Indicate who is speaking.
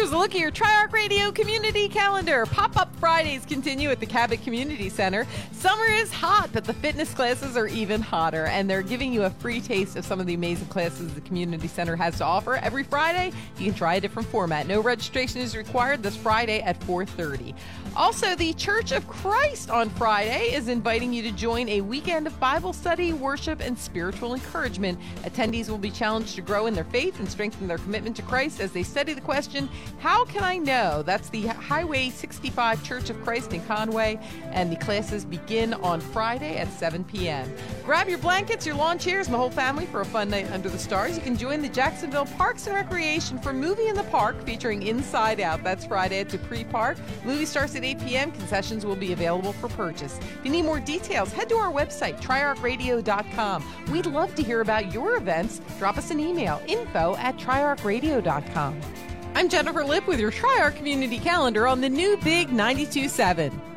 Speaker 1: Here's a look at your Triarch Radio community calendar. Pop-up Fridays continue at the Cabot Community Center. Summer is hot, but the fitness classes are even hotter, and they're giving you a free taste of some of the amazing classes the community center has to offer. Every Friday, you can try a different format. No registration is required this Friday at 4:30. Also, the Church of Christ on Friday is inviting you to join a weekend of Bible study, worship, and spiritual encouragement. Attendees will be challenged to grow in their faith and strengthen their commitment to Christ as they study the question, how can I know? That's the Highway 65 Church of Christ in Conway, and the classes begin on Friday at 7 p.m. Grab your blankets, your lawn chairs, and the whole family for a fun night under the stars. You can join the Jacksonville Parks and Recreation for Movie in the Park featuring Inside Out. That's Friday at Dupree Park. Movie starts at 8 p.m. Concessions will be available for purchase. If you need more details, head to our website, triarchradio.com. We'd love to hear about your events. Drop us an email, info@triarchradio.com. I'm Jennifer Lipp with your Triarch Community Calendar on the new Big 92.7.